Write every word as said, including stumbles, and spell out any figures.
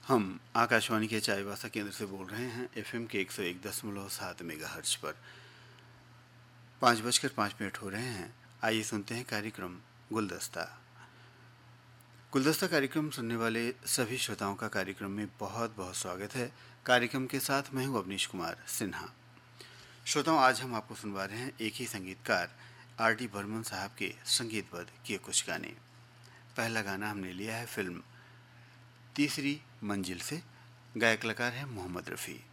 हम आकाशवाणी के चाईबासा केंद्र से बोल रहे हैं एफएम के एक सौ एक दशमलव सात मेगाहर्ट्ज पर। पाँच बजकर पाँच मिनट हो रहे हैं। आइए सुनते हैं कार्यक्रम गुलदस्ता। गुलदस्ता कार्यक्रम सुनने वाले सभी श्रोताओं का कार्यक्रम में बहुत बहुत स्वागत है। कार्यक्रम के साथ मैं हूं अवनीश कुमार सिन्हा। श्रोताओं, आज हम आपको सुनवा रहे हैं एक ही संगीतकार आर डी बर्मन साहब के संगीतबद्ध किए कुछ गाने। पहला गाना हमने लिया है फिल्म तीसरी मंजिल से। गायक कलाकार है मोहम्मद रफ़ी।